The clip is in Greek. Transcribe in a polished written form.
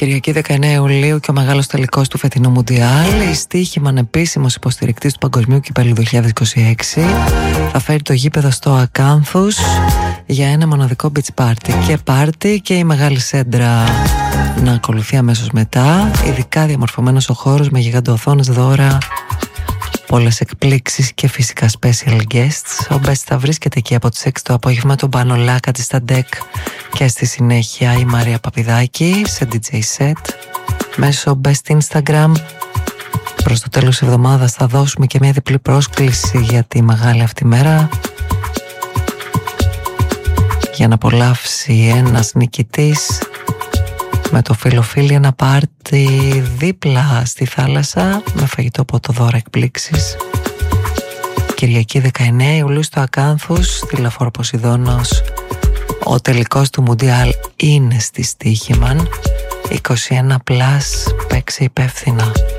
Κυριακή 19 Ιουλίου και ο μεγάλος τελικός του φετινού Μουντιάλ. Η Στοίχημαν, επίσημος υποστηρικτής του Παγκοσμίου Κυπέλλου 2026, θα φέρει το γήπεδο στο Ακάνθους για ένα μοναδικό beach party και πάρτι, και η μεγάλη σέντρα να ακολουθεί αμέσως μετά. Ειδικά διαμορφωμένος ο χώρος με γιγαντοοθόνες, δώρα, πολλές εκπλήξεις και φυσικά special guests. Ο Best θα βρίσκεται εκεί από τις 6 το απόγευμα, τον Πανολάκα της στα Deck, και στη συνέχεια η Μαρία Παπηδάκη σε DJ set μέσω Best Instagram. Προς το τέλος της εβδομάδας θα δώσουμε και μια διπλή πρόσκληση για τη μεγάλη αυτή μέρα, για να απολαύσει ένας νικητής με το φίλο-φίλη ένα πάρτι δίπλα στη θάλασσα με φαγητό από το δώρα εκπλήξεις. Κυριακή 19 Ιουλίου στο Ακάνθους, στη Λεωφόρο Ποσειδώνος. Ο τελικός του Μουντιάλ είναι στη Στοίχημαν. 21+, παίξε υπεύθυνα.